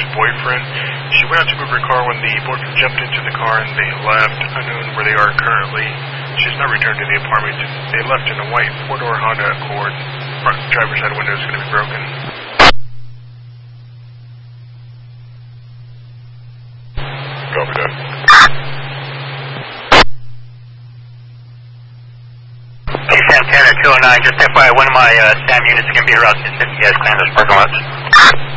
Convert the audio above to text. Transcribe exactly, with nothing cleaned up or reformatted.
boyfriend. She went out to move her car when the boyfriend jumped into the car and they left, unknown where they are currently. She's not returned to the apartment. They left in a white four-door Honda Accord. Front driver's side window is going to be broken. Copy that. Santana two oh nine, just F Y I, one of my uh, SAM units is going to be around six fifty, guys, clearing those parking lots.